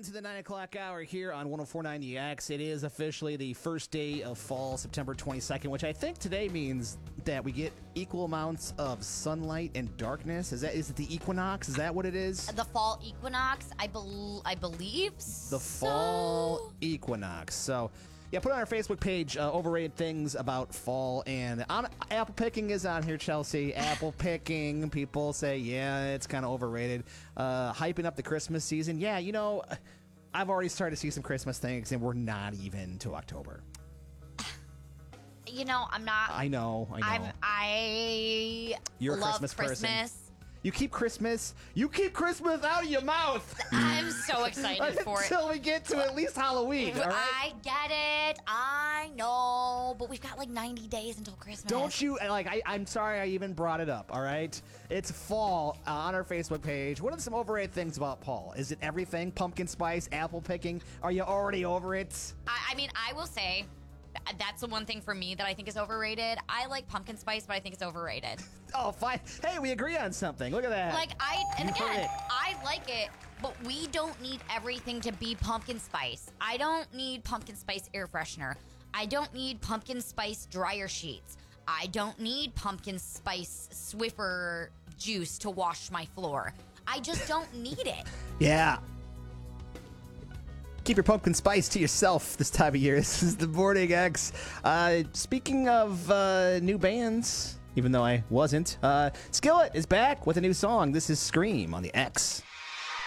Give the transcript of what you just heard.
into the 9 o'clock hour here on 104.9 The X. It is officially the first day of fall, September 22nd, which I think today means that we get equal amounts of sunlight and darkness. Is it the equinox? Is that what it is? The fall equinox, I believe. The fall equinox. So, yeah, put on our Facebook page overrated things about fall. And apple picking is on here, Chelsea. Apple picking. People say, yeah, it's kind of overrated. Hyping up the Christmas season. Yeah, you know, I've already started to see some Christmas things, and we're not even to October. You know, I'm not. I know. You're a love Christmas person. Christmas. You keep Christmas out of your mouth. I'm so excited for it. Until we get to at least Halloween, all right? I get it. I know. But we've got like 90 days until Christmas. Don't you, I'm sorry I even brought it up, all right? It's fall on our Facebook page. What are some overrated things about Paul? Is it everything? Pumpkin spice, apple picking? Are you already over it? I mean, I will say that's the one thing for me that I think is overrated. I like pumpkin spice, but I think it's overrated. Oh, fine. Hey, we agree on something. Look at that. I like it, but we don't need everything to be pumpkin spice. I don't need pumpkin spice air freshener. I don't need pumpkin spice dryer sheets. I don't need pumpkin spice Swiffer juice to wash my floor. I just don't need it. Yeah. Keep your pumpkin spice to yourself this time of year. This is the Morning X. Speaking of new bands, even though I wasn't, Skillet is back with a new song. This is Scream on the X.